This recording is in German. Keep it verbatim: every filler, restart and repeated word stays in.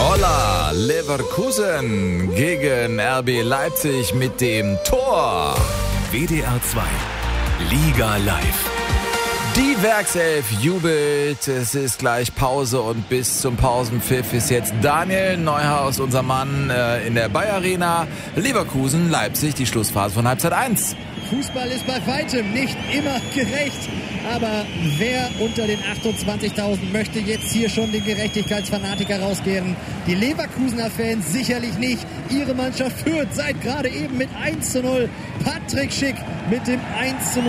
Holla, Leverkusen gegen R B Leipzig mit dem Tor. W D R zwei, Liga live. Die Werkself jubelt, es ist gleich Pause und bis zum Pausenpfiff ist jetzt Daniel Neuhaus, unser Mann äh, in der Bayer Arena. Leverkusen, Leipzig, die Schlussphase von Halbzeit eins. Fußball ist bei weitem nicht immer gerecht, aber wer unter den achtundzwanzigtausend möchte jetzt hier schon den Gerechtigkeitsfanatiker rauskehren? Die Leverkusener Fans sicherlich nicht. Ihre Mannschaft führt seit gerade eben mit eins zu null. Patrick Schick mit dem eins zu null.